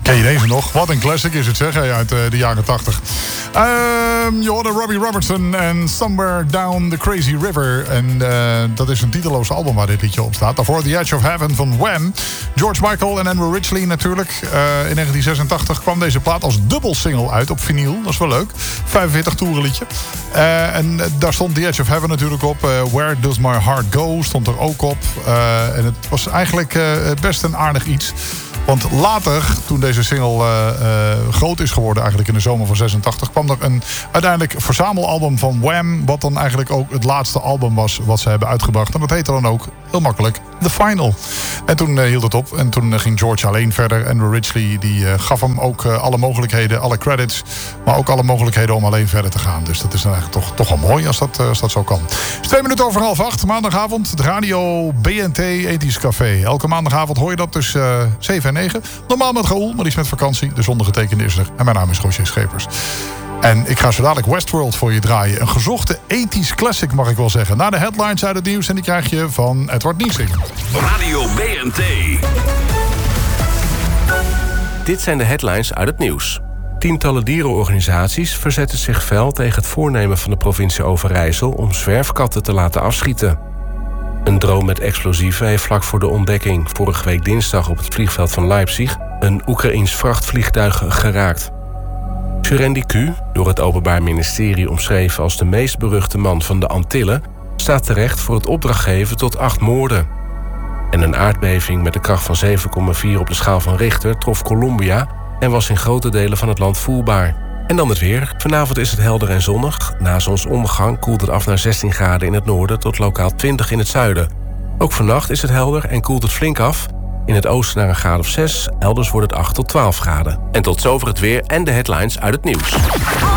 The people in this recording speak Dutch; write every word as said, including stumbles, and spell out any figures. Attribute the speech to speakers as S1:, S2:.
S1: Ken je deze nog? Wat een classic is het, zeg, uit uh, de jaren tachtig. Um, je hoorde Robbie Robertson en Somewhere Down the Crazy River. En uh, dat is een titeloos album waar dit liedje op staat. Daarvoor The Edge of Heaven van Wham. George Michael en Andrew Ridgeley natuurlijk. Uh, in negentien zesentachtig kwam deze plaat als dubbelsingle uit op vinyl. Dat is wel leuk. vijfenveertig toeren liedje. Uh, en uh, daar stond The Edge of Heaven natuurlijk op. Uh, Where Does My Heart Go stond er ook op. Uh, en het was eigenlijk uh, best een aardig iets. Want later, toen deze single uh, uh, groot is geworden, eigenlijk in de zomer van zesentachtig... kwam er een uiteindelijk verzamelalbum van Wham... wat dan eigenlijk ook het laatste album was wat ze hebben uitgebracht. En dat heette dan ook, heel makkelijk, The Final. En toen uh, hield het op. En toen uh, ging George alleen verder. Andrew Ridgeley die, uh, gaf hem ook uh, alle mogelijkheden, alle credits... maar ook alle mogelijkheden om alleen verder te gaan. Dus dat is dan eigenlijk toch, toch wel mooi als dat, uh, als dat zo kan. Het is twee minuten over half acht, maandagavond. Het Radio B N T Ethisch Café. Elke maandagavond hoor je dat tussen uh, zeven en negen. Normaal met Raoul, maar die is met vakantie. De zonnegetekende is er. En mijn naam is Roger Schepers. En ik ga zo dadelijk Westworld voor je draaien. Een gezochte ethisch classic, mag ik wel zeggen. Na de headlines uit het nieuws en die krijg je van Edward Niesing.
S2: Radio B N T.
S3: Dit zijn de headlines uit het nieuws. Tientallen dierenorganisaties verzetten zich fel tegen het voornemen van de provincie Overijssel om zwerfkatten te laten afschieten. Een drone met explosieven heeft vlak voor de ontdekking vorige week dinsdag op het vliegveld van Leipzig een Oekraïens vrachtvliegtuig geraakt. Surendi Q, door het Openbaar Ministerie omschreven als de meest beruchte man van de Antillen, staat terecht voor het opdrachtgeven tot acht moorden. En een aardbeving met een kracht van zeven komma vier op de schaal van Richter trof Colombia en was in grote delen van het land voelbaar. En dan het weer. Vanavond is het helder en zonnig. Na zonsondergang koelt het af naar zestien graden in het noorden tot lokaal twintig in het zuiden. Ook vannacht is het helder en koelt het flink af. In het oosten naar een graad of zes, elders wordt het acht tot twaalf graden. En tot zover het weer en de headlines uit het nieuws.